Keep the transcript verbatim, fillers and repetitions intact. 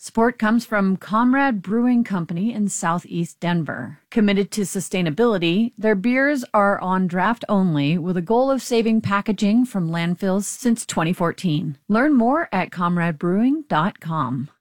Support comes from Comrade Brewing Company in Southeast Denver. Committed to sustainability, their beers are on draft only with a goal of saving packaging from landfills since twenty fourteen. Learn more at comrade brewing dot com.